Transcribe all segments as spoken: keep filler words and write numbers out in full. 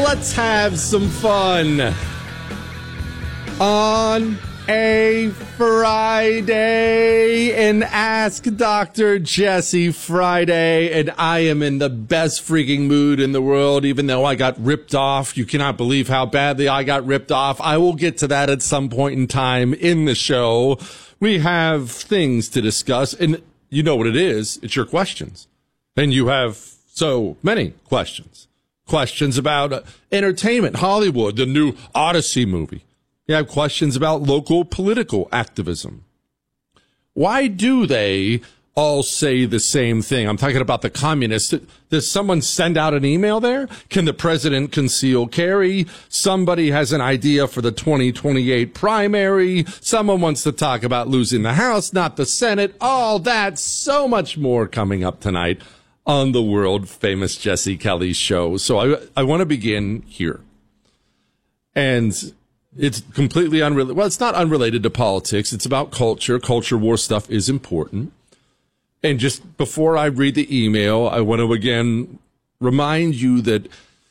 let's have some fun on a Friday and Ask Doctor Jesse Friday, and I am in the best freaking mood in the world, even though I got ripped off. You cannot believe how badly I got ripped off. I will get to that at some point in time in the show. We have things to discuss, and you know what it is. It's your questions. And you have so many questions. Questions about uh, entertainment, Hollywood, the new Odyssey movie. You have questions about local political activism. Why do they all say the same thing? I'm talking about the communists. Does someone send out an email there? Can the president conceal carry? Somebody has an idea for the twenty twenty-eight primary. Someone wants to talk about losing the House, not the Senate. All that, so much more coming up tonight on the world famous Jesse Kelly show. So I, I want to begin here. And it's completely unrelated. Well, it's not unrelated to politics. It's about culture. Culture war stuff is important. And just before I read the email, I want to again remind you that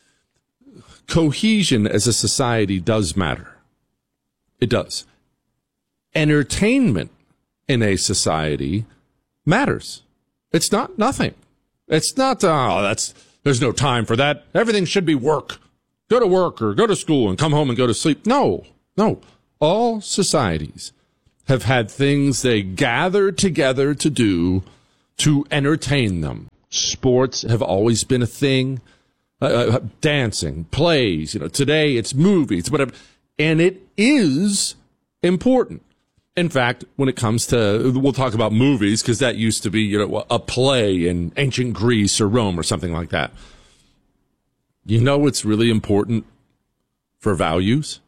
cohesion as a society does matter. It does. Entertainment in a society matters. It's not nothing. It's not, oh, that's, there's no time for that. Everything should be work. Go to work or go to school and come home and go to sleep. No, no. All societies have had things they gather together to do to entertain them. Sports have always been a thing. Uh, uh, dancing, plays, you know, today it's movies, whatever. And it is important. In fact, when it comes to, we'll talk about movies because that used to be, you know, a play in ancient Greece or Rome or something like that. You know what's really important for values?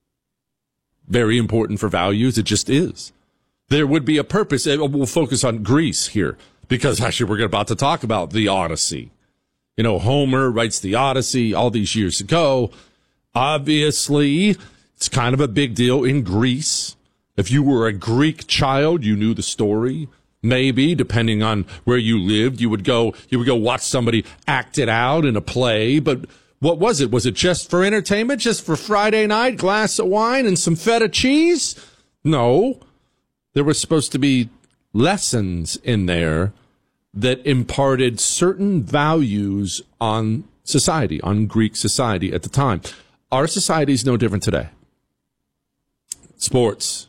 Very important for values. It just is. There would be a purpose. We'll focus on Greece here because actually we're about to talk about the Odyssey. You know, Homer writes the Odyssey all these years ago. Obviously, it's kind of a big deal in Greece. If you were a Greek child, you knew the story. Maybe, depending on where you lived, you would go, you would go watch somebody act it out in a play. But what was it? Was it just for entertainment? Just for Friday night, glass of wine and some feta cheese? No. There were supposed to be lessons in there that imparted certain values on society, on Greek society at the time. Our society is no different today. Sports,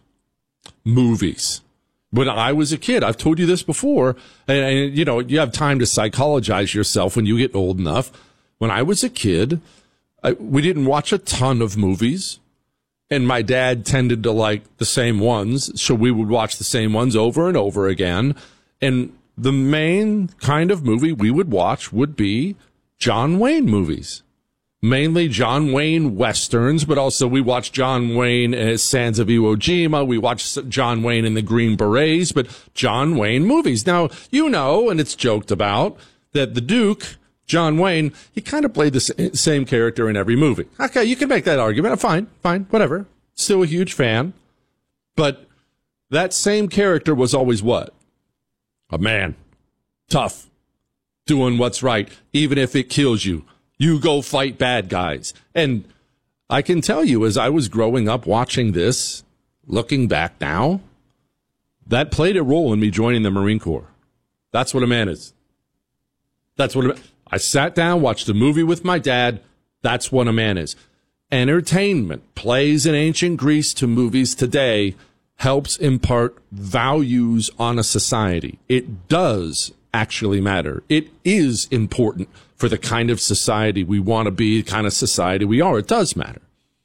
movies. When I was a kid, I've told you this before, and, and, you know, you have time to psychologize yourself when you get old enough. When I was a kid, I, we didn't watch a ton of movies, and my dad tended to like the same ones, so we would watch the same ones over and over again. And the main kind of movie we would watch would be John Wayne movies. Mainly John Wayne Westerns, but also we watched John Wayne as Sands of Iwo Jima. We watched John Wayne in the Green Berets, but John Wayne movies. Now, you know, and it's joked about, that the Duke, John Wayne, he kind of played the same character in every movie. Okay, you can make that argument. Fine, fine, whatever. Still a huge fan. But that same character was always what? A man. Tough. Doing what's right, even if it kills you. You go fight bad guys. And I can tell you, as I was growing up watching this, looking back now, that played a role in me joining the Marine Corps. That's what a man is. That's what a man, I sat down, watched a movie with my dad. That's what a man is. Entertainment, plays in ancient Greece to movies today, helps impart values on a society. It does actually matter. It is important for the kind of society we want to be, the kind of society we are. It does matter.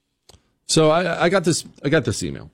So I, I got this, I got this email.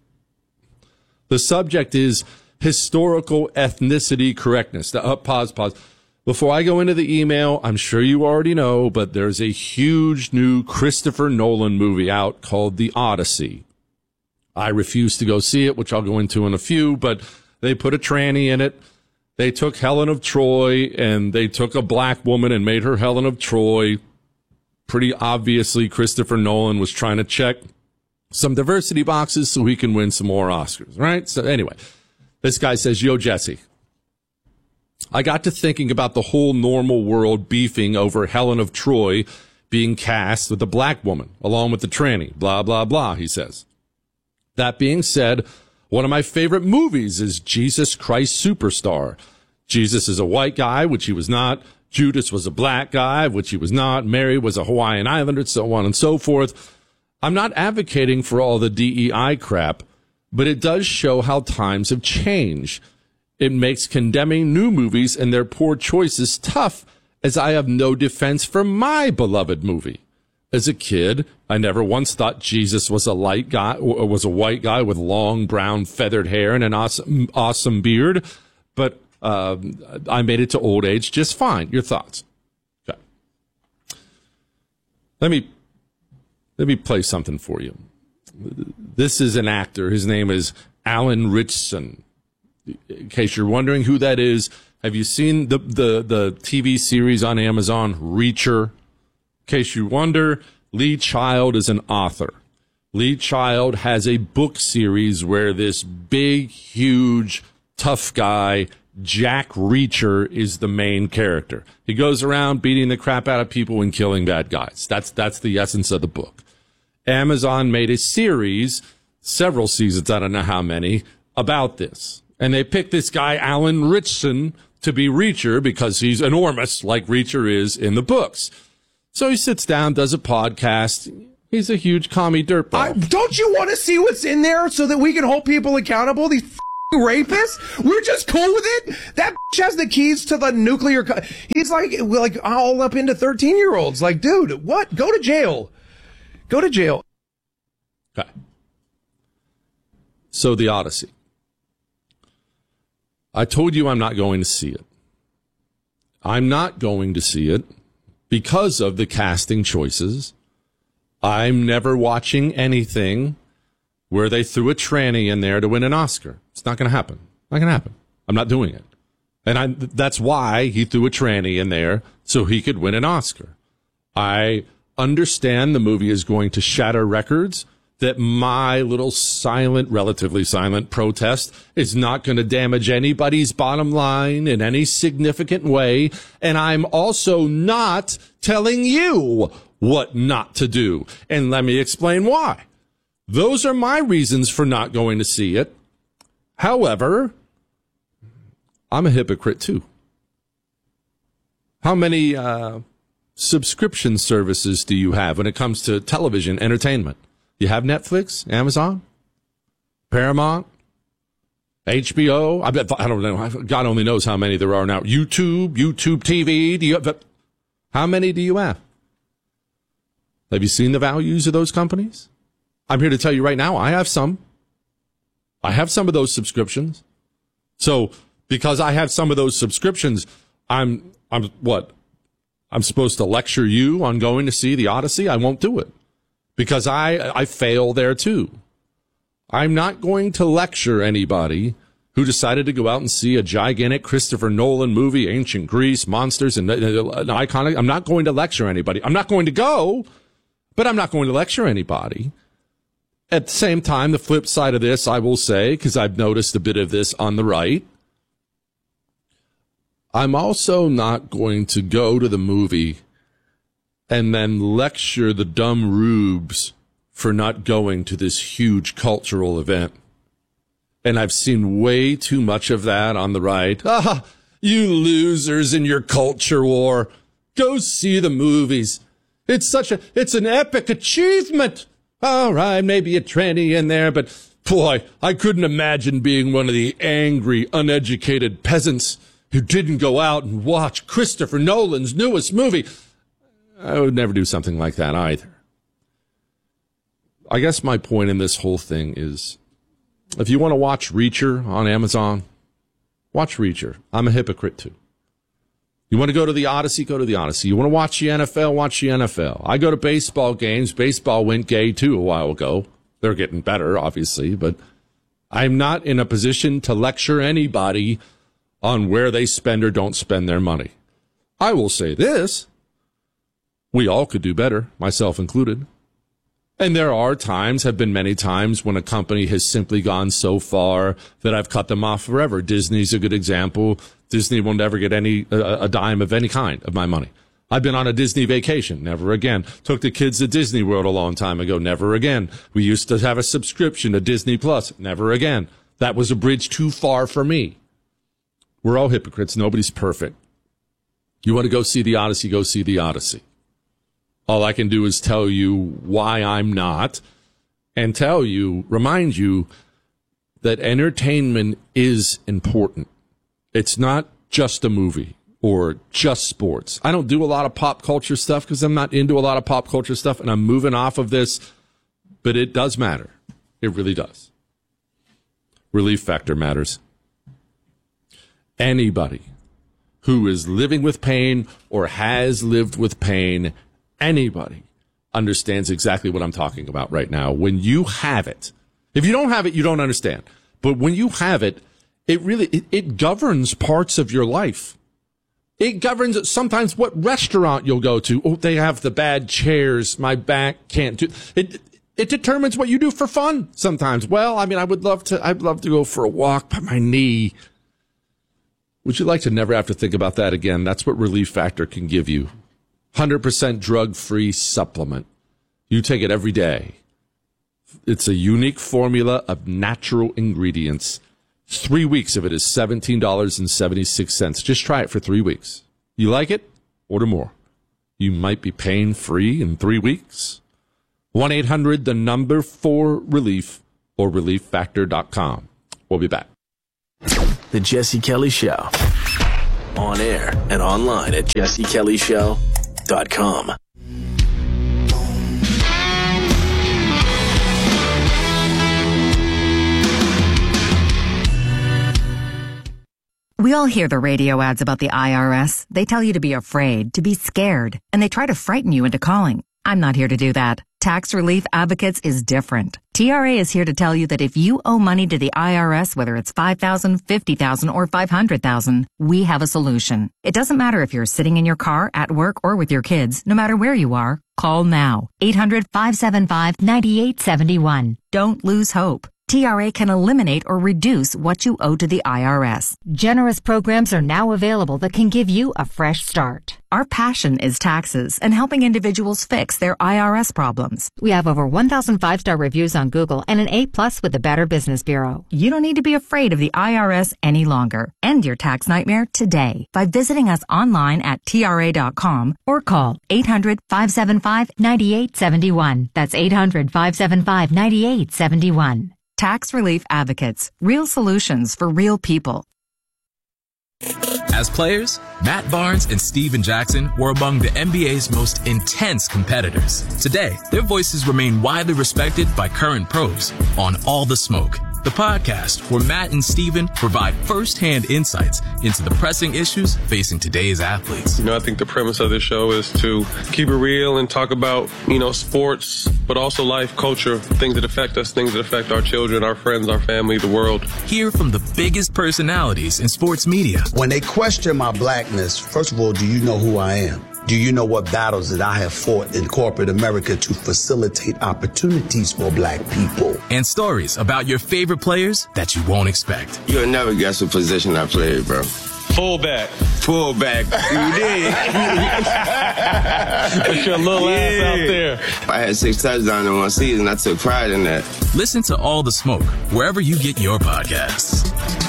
The subject is historical ethnicity correctness. Now, uh, pause, pause. Before I go into the email, I'm sure you already know, but there's a huge new Christopher Nolan movie out called The Odyssey. I refuse to go see it, which I'll go into in a few, but they put a tranny in it. They took Helen of Troy, and they took a black woman and made her Helen of Troy. Pretty obviously, Christopher Nolan was trying to check some diversity boxes so he can win some more Oscars, right? So anyway, this guy says, yo, Jesse, I got to thinking about the whole normal world beefing over Helen of Troy being cast with a black woman, along with the tranny, blah, blah, blah, he says. That being said, one of my favorite movies is Jesus Christ Superstar. Jesus is a white guy, which he was not. Judas was a black guy, which he was not. Mary was a Hawaiian Islander, so on and so forth. I'm not advocating for all the D E I crap, but it does show how times have changed. It makes condemning new movies and their poor choices tough, as I have no defense for my beloved movie. As a kid, I never once thought Jesus was a light guy or was a white guy with long brown feathered hair and an awesome, awesome beard, but um, I made it to old age just fine. Your thoughts? Okay. Let me let me play something for you. This is an actor. His name is Alan Ritchson. In case you're wondering who that is, have you seen the, the, the T V series on Amazon, Reacher? In case you wonder, Lee Child is an author. Lee Child has a book series where this big, huge, tough guy, Jack Reacher, is the main character. He goes around beating the crap out of people and killing bad guys. That's, that's the essence of the book. Amazon made a series, several seasons, I don't know how many, about this. And they picked this guy, Alan Ritchson, to be Reacher because he's enormous, like Reacher is in the books. So he sits down, does a podcast. He's a huge commie dirtball. I, don't you want to see what's in there so that we can hold people accountable? These f***ing rapists? We're just cool with it? That bitch has the keys to the nuclear... Co- He's like, like all up into thirteen-year-olds. Like, dude, what? Go to jail. Go to jail. Okay. So the Odyssey. I told you I'm not going to see it. I'm not going to see it because of the casting choices. I'm never watching anything where they threw a tranny in there to win an Oscar. It's not going to happen. Not going to happen. I'm not doing it. And I, that's why he threw a tranny in there, so he could win an Oscar. I understand the movie is going to shatter records, that my little silent, relatively silent protest is not going to damage anybody's bottom line in any significant way. And I'm also not telling you what not to do. And let me explain why. Those are my reasons for not going to see it. However, I'm a hypocrite too. How many uh, subscription services do you have when it comes to television entertainment? You have Netflix, Amazon, Paramount, H B O. I bet, I don't know. God only knows how many there are now. YouTube, YouTube T V. Do you have, how many do you have? Have you seen the values of those companies? I'm here to tell you right now, I have some. I have some of those subscriptions. So because I have some of those subscriptions, I'm, I'm what? I'm supposed to lecture you on going to see the Odyssey? I won't do it. Because I, I fail there too. I'm not going to lecture anybody who decided to go out and see a gigantic Christopher Nolan movie, Ancient Greece, Monsters, and an iconic. I'm not going to lecture anybody. I'm not going to go, but I'm not going to lecture anybody. At the same time, the flip side of this, I will say, because I've noticed a bit of this on the right, I'm also not going to go to the movie and then lecture the dumb rubes for not going to this huge cultural event. And I've seen way too much of that on the right. Ah, you losers in your culture war. Go see the movies. It's such a, it's an epic achievement. All right, maybe a tranny in there, but boy, I couldn't imagine being one of the angry, uneducated peasants who didn't go out and watch Christopher Nolan's newest movie. I would never do something like that either. I guess my point in this whole thing is, if you want to watch Reacher on Amazon, watch Reacher. I'm a hypocrite too. You want to go to the Odyssey, go to the Odyssey. You want to watch the N F L, watch the N F L. I go to baseball games. Baseball went gay too a while ago. They're getting better, obviously, but I'm not in a position to lecture anybody on where they spend or don't spend their money. I will say this. We all could do better, myself included. And there are times, have been many times, when a company has simply gone so far that I've cut them off forever. Disney's a good example. Disney will never get any a, a dime of any kind of my money. I've been on a Disney vacation. Never again. Took the kids to Disney World a long time ago. Never again. We used to have a subscription to Disney Plus. Never again. That was a bridge too far for me. We're all hypocrites. Nobody's perfect. You want to go see the Odyssey, go see the Odyssey. All I can do is tell you why I'm not, and tell you, remind you that entertainment is important. It's not just a movie or just sports. I don't do a lot of pop culture stuff because I'm not into a lot of pop culture stuff, and I'm moving off of this, but it does matter. It really does. Relief factor matters. Anybody who is living with pain or has lived with pain, anybody understands exactly what I'm talking about right now. When you have it, if you don't have it, you don't understand. But when you have it, it really, it, it governs parts of your life. It governs sometimes what restaurant you'll go to. Oh, they have the bad chairs. My back can't do it. It determines what you do for fun sometimes. Well, I mean, I would love to, I'd love to go for a walk, but my knee. Would you like to never have to think about that again? That's what Relief Factor can give you. one hundred percent drug-free supplement. You take it every day. It's a unique formula of natural ingredients. Three weeks of it is seventeen dollars and seventy-six cents. Just try it for three weeks. You like it? Order more. You might be pain-free in three weeks. one eight hundred, the number four relief, or relief factor dot com. We'll be back. The Jesse Kelly Show. On air and online at jesse kelly show dot com. We all hear the radio ads about the I R S. They tell you to be afraid, to be scared, and they try to frighten you into calling. I'm not here to do that. Tax Relief Advocates is different. T R A is here to tell you that if you owe money to the I R S, whether it's five thousand dollars, fifty thousand dollars, or five hundred thousand dollars, we have a solution. It doesn't matter if you're sitting in your car, at work, or with your kids. No matter where you are, call now. eight hundred, five seven five, nine eight seven one. Don't lose hope. T R A can eliminate or reduce what you owe to the I R S. Generous programs are now available that can give you a fresh start. Our passion is taxes and helping individuals fix their I R S problems. We have over one thousand five-star reviews on Google and an A plus with the Better Business Bureau. You don't need to be afraid of the I R S any longer. End your tax nightmare today by visiting us online at T R A dot com or call eight hundred, five seven five, nine eight seven one. That's eight hundred, five seven five, nine eight seven one. Tax Relief Advocates. Real solutions for real people. As players, Matt Barnes and Steven Jackson were among the N B A's most intense competitors. Today, their voices remain widely respected by current pros on All the Smoke, the podcast where Matt and Steven provide first-hand insights into the pressing issues facing today's athletes. You know, I think the premise of this show is to keep it real and talk about, you know, sports, but also life, culture, things that affect us, things that affect our children, our friends, our family, the world. Hear from the biggest personalities in sports media. When they question my blackness, first of all, do you know who I am? Do you know what battles that I have fought in corporate America to facilitate opportunities for black people? And stories about your favorite players that you won't expect. You'll never guess what position I played, bro. Fullback. Fullback. You did. Put your little yeah. ass out there. I had six touchdowns in one season. I took pride in that. Listen to All the Smoke wherever you get your podcasts.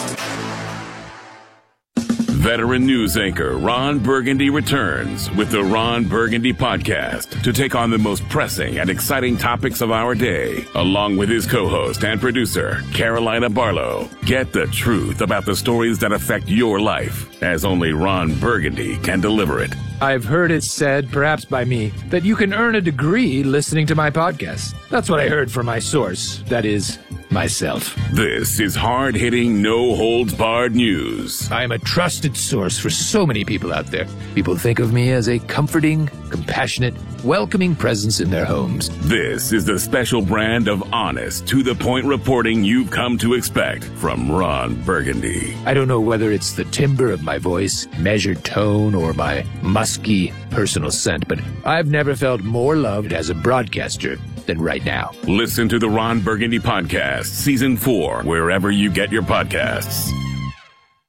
Veteran news anchor Ron Burgundy returns with the Ron Burgundy Podcast to take on the most pressing and exciting topics of our day, along with his co-host and producer, Carolina Barlow. Get the truth about the stories that affect your life, as only Ron Burgundy can deliver it. I've heard it said, perhaps by me, that you can earn a degree listening to my podcast. That's what I heard from my source. That is, myself. This is hard-hitting, no-holds-barred news. I am a trusted source for so many people out there. People think of me as a comforting, compassionate, welcoming presence in their homes. This is the special brand of honest, to-the-point reporting you've come to expect from Ron Burgundy. I don't know whether it's the timbre of my voice, measured tone, or my musky personal scent, but I've never felt more loved as a broadcaster than right now. Listen to the Ron Burgundy Podcast, Season four, wherever you get your podcasts.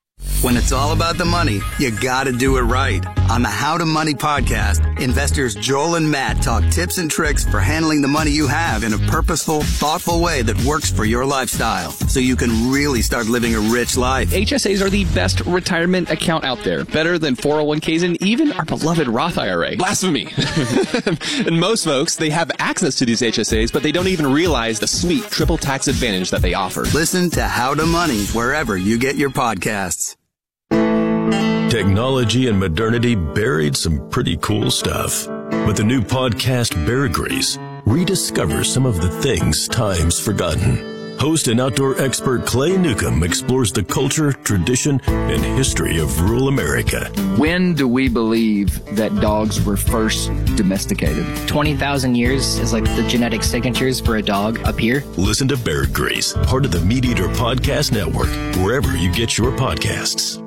When it's all about the money, you gotta do it right. On the How to Money podcast, investors Joel and Matt talk tips and tricks for handling the money you have in a purposeful, thoughtful way that works for your lifestyle, so you can really start living a rich life. H S As are the best retirement account out there, better than four oh one k's and even our beloved Roth I R A. Blasphemy. And most folks, they have access to these H S As, but they don't even realize the sweet triple tax advantage that they offer. Listen to How to Money wherever you get your podcasts. Technology and modernity buried some pretty cool stuff. But the new podcast, Bear Grease, rediscovers some of the things time's forgotten. Host and outdoor expert Clay Newcomb explores the culture, tradition, and history of rural America. When do we believe that dogs were first domesticated? twenty thousand years is like the genetic signatures for a dog up here. Listen to Bear Grease, part of the Meat Eater Podcast Network, wherever you get your podcasts.